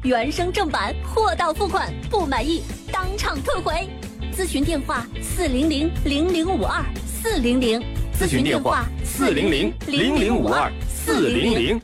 原声正版，货到付款，不满意当场退回。咨询电话400-0052，400。 咨询电话400-0052，400。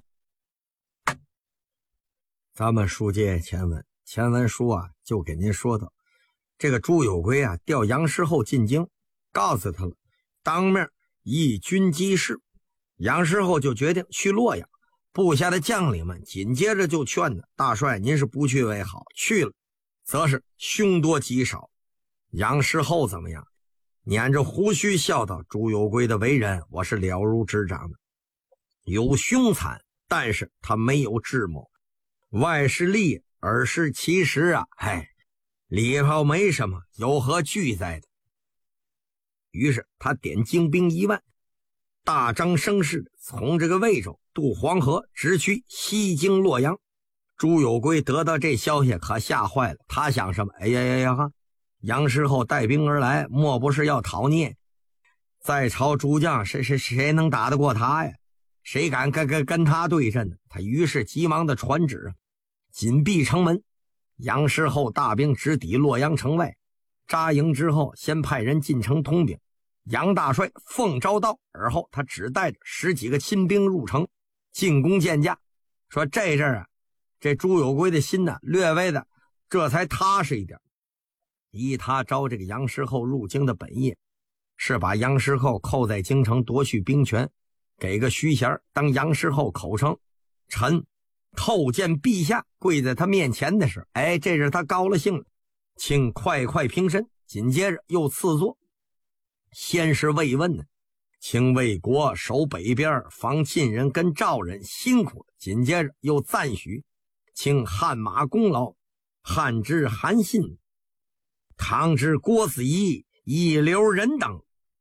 咱们书接前文，前文书啊就给您说到，这个朱有圭啊调杨师厚进京，告诉他了，当面议军机事。杨师厚就决定去洛阳，部下的将领们紧接着就劝他，大帅您是不去为好，去了则是凶多吉少。杨师厚怎么样？捻着胡须笑道，朱有圭的为人我是了如指掌的，有凶残，但是他没有智谋，外是利，尔是其实啊，里头没什么，有何惧在的。于是他点精兵1万，大张声势从这个魏州渡黄河，直趋西京洛阳。朱有圭得到这消息可吓坏了，他想什么？杨师厚带兵而来，莫不是要讨聂？在朝诸将谁能打得过他呀？谁敢跟他对阵呢？他于是急忙的传旨，紧闭城门。杨师厚大兵直抵洛阳城外，扎营之后，先派人进城通禀。杨大帅奉诏到，而后他只带着10几个亲兵入城，进宫见驾，说这阵啊，这朱有圭的心呢，略微的这才踏实一点。依他招这个杨师厚入京的本意，是把杨师厚扣在京城，夺去兵权，给个虚衔。当杨师厚口称臣叩见陛下，跪在他面前的时候，这是他高了兴了，请快平身。紧接着又赐座，先是慰问呢，请魏国守北边，防晋人跟赵人辛苦了。紧接着又赞许，请汗马功劳，汉之韩信，唐之郭子仪，一流人等，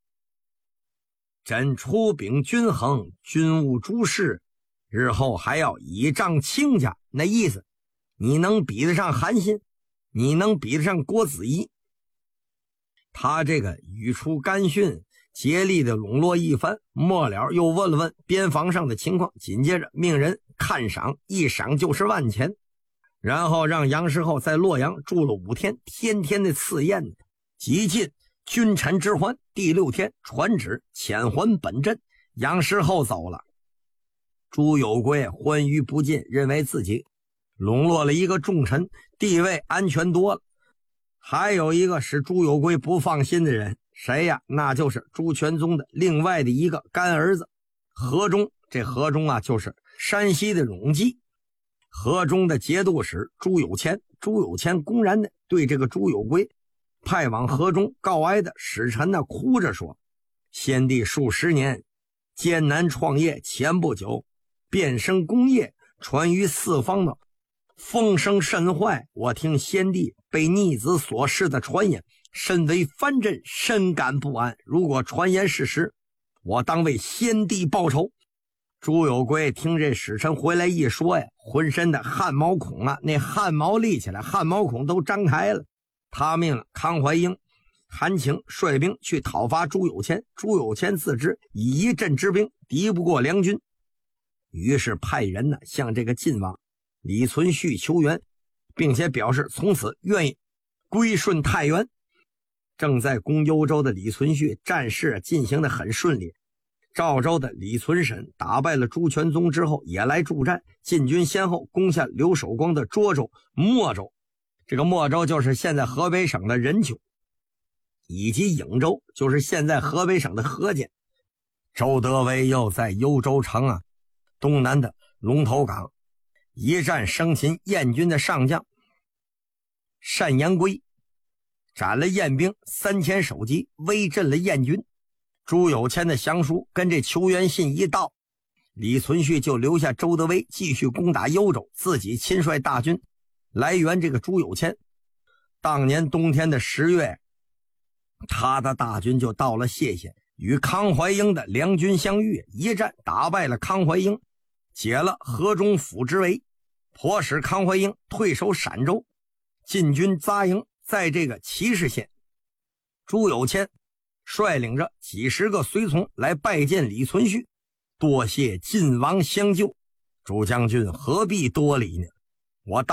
朕出禀均衡，军务诸事，日后还要倚仗亲家。那意思，你能比得上韩信，你能比得上郭子仪。他这个语出干训，竭力的笼络一番，末了又问了问边防上的情况，紧接着命人看赏，一赏就是万钱。然后让杨师厚在洛阳住了5天，天天的赐宴，极尽君臣之欢。第6天传旨遣还本镇，杨师厚走了。朱有圭欢愉不尽，认为自己笼络了一个重臣，地位安全多了。还有一个使朱有圭不放心的人，谁呀？那就是朱全宗的另外的一个干儿子何忠。这何忠啊，就是山西的荣济。河中的节度使朱有谦公然的对这个朱有圭派往河中告哀的使臣呢，哭着说，先帝数十年艰难创业，前不久变生功业，传于四方的风声甚坏，我听先帝被逆子所弑的传言，甚为藩镇，深感不安。如果传言事实，我当为先帝报仇。朱有圭听这使臣回来一说呀，浑身的汗毛孔啊，那汗毛立起来，汗毛孔都张开了。他命了康怀英、韩请率兵去讨伐朱有谦。朱有谦自知以一镇之兵敌不过梁军，于是派人呢向这个晋王李存勖求援，并且表示从此愿意归顺太原。正在攻幽州的李存勖战事进行得很顺利，赵州的李存审打败了朱全宗之后也来助战，晋军先后攻下刘守光的涿州、莫州，这个莫州就是现在河北省的任丘，以及颍州，就是现在河北省的河间。周德威又在幽州城东南的龙头岗一战生擒燕军的上将单延圭，斩了燕兵3000首级，威震了燕军。朱有谦的降书跟这求援信一到，李存勖就留下周德威继续攻打幽州，自己亲率大军来援这个朱有谦。当年冬天的10月，他的大军就到了谢县，与康怀英的梁军相遇，一战打败了康怀英，解了河中府之围，迫使康怀英退守陕州，晋军扎营在这个祁氏县。朱有谦率领着几十个随从来拜见李存勖，多谢晋王相救，朱将军何必多礼呢？我